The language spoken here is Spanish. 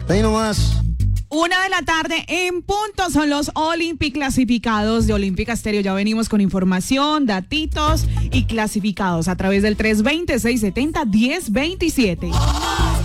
Ahí nomás. 1:00 p.m. en punto son los Olympic clasificados de Olímpica Estéreo. Ya venimos con información, datitos y clasificados a través del 320-670-1027.